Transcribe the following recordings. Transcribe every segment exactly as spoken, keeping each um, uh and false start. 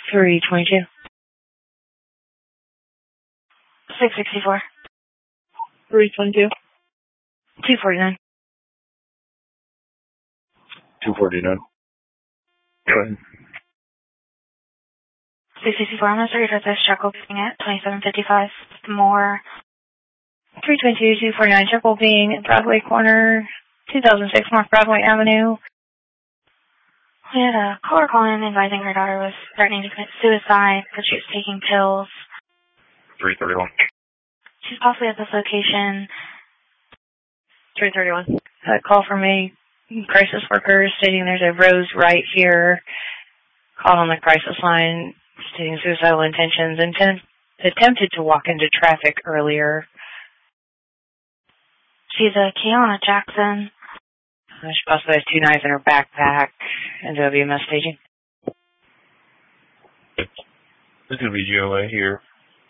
three twenty-two. six sixty-four. three twenty-two. two forty-nine. two forty-nine. Go ahead. six sixty-four. I'm going to start your first check opening at twenty-seven fifty-five. More. three twenty-two, two forty-nine, check being at Broadway Corner, two thousand six North Broadway Avenue. We had a caller call in advising her daughter was threatening to commit suicide because she was taking pills. three thirty-one. She's possibly at this location. three thirty-one. A call from a crisis worker stating there's a rose right here. Called on the crisis line stating suicidal intentions. Intent, attempted to walk into traffic earlier. She's a Kiana Jackson. Uh, she possibly has two knives in her backpack and W M S staging. This is V G O A here.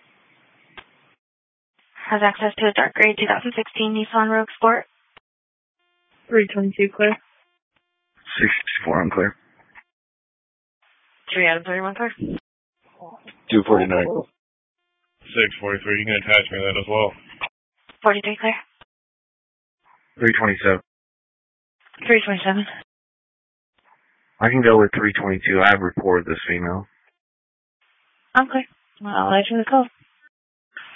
Has access to a dark gray two thousand sixteen Nissan Rogue Sport. three twenty-two clear. six sixty-four unclear. three out of thirty-one clear. two forty-nine. six forty-three, you can attach me to that as well. forty-three clear. three twenty-seven. three twenty-seven. I can go with three twenty-two. I have reported this female. I'm clear. I'll let you know the code.